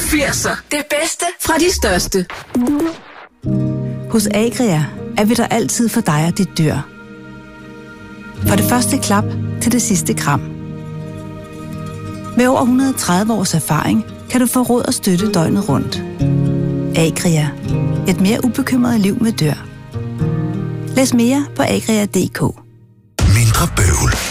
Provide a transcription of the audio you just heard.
80'er. Det bedste fra de største. Hos Agria er vi der altid for dig og dit dyr. Fra det første klap til det sidste kram. Med over 130 års erfaring kan du få råd og støtte døgnet rundt. Agria. Et mere ubekymret liv med dyr. Læs mere på agria.dk.